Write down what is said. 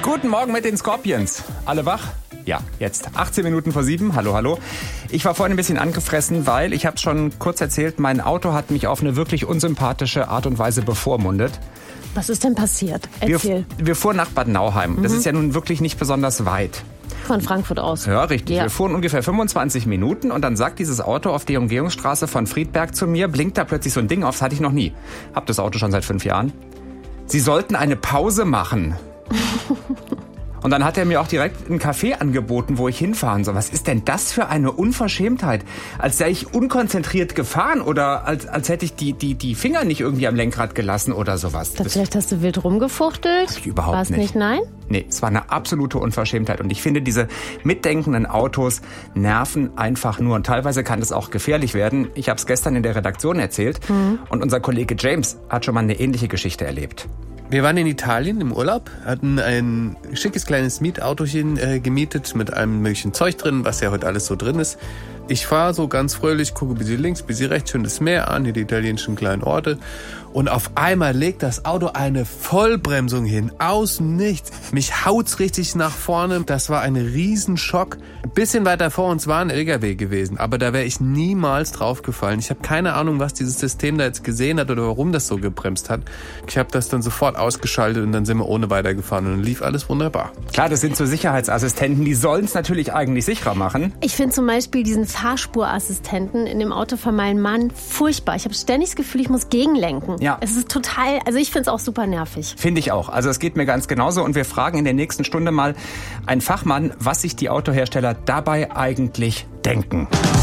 Guten Morgen mit den Scorpions. Alle wach? Ja, jetzt 18 Minuten vor 7. Hallo, hallo. Ich war vorhin ein bisschen angefressen, weil, ich habe es schon kurz erzählt, mein Auto hat mich auf eine wirklich unsympathische Art und Weise bevormundet. Was ist denn passiert? Erzähl. Wir fuhren nach Bad Nauheim. Das ist ja nun wirklich nicht besonders weit. Von Frankfurt aus. Ja, richtig. Ja. Wir fuhren ungefähr 25 Minuten und dann sagt dieses Auto auf der Umgehungsstraße von Friedberg zu mir, blinkt da plötzlich so ein Ding auf, das hatte ich noch nie. Hab das Auto schon seit 5 Jahren. Sie sollten eine Pause machen. Und dann hat er mir auch direkt einen Café angeboten, wo ich hinfahren soll. Was ist denn das für eine Unverschämtheit? Als sei ich unkonzentriert gefahren oder als hätte ich die Finger nicht irgendwie am Lenkrad gelassen oder sowas. Vielleicht hast du wild rumgefuchtelt? Überhaupt War's nicht. Nein? Nee, es war eine absolute Unverschämtheit. Und ich finde, diese mitdenkenden Autos nerven einfach nur. Und teilweise kann es auch gefährlich werden. Ich habe es gestern in der Redaktion erzählt. Und unser Kollege James hat schon mal eine ähnliche Geschichte erlebt. Wir waren in Italien im Urlaub, hatten ein schickes kleines Mietautochen gemietet mit allem möglichen Zeug drin, was ja heute alles so drin ist. Ich fahre so ganz fröhlich, gucke bis links, bis rechts, schön das Meer an, hier die italienischen kleinen Orte. Und auf einmal legt das Auto eine Vollbremsung hin, aus nichts. Mich haut's richtig nach vorne. Das war ein Riesenschock. Ein bisschen weiter vor uns war ein LKW gewesen, aber da wäre ich niemals draufgefallen. Ich habe keine Ahnung, was dieses System da jetzt gesehen hat oder warum das so gebremst hat. Ich habe das dann sofort ausgeschaltet und dann sind wir ohne weitergefahren und dann lief alles wunderbar. Klar, das sind so Sicherheitsassistenten, die sollen es natürlich eigentlich sicherer machen. Ich finde zum Beispiel diesen Fahrspurassistenten in dem Auto von meinem Mann furchtbar. Ich habe ständig das Gefühl, ich muss gegenlenken. Ja. Es ist total, also ich finde es auch super nervig. Finde ich auch. Also es geht mir ganz genauso. Und wir fragen in der nächsten Stunde mal einen Fachmann, was sich die Autohersteller dabei eigentlich denken.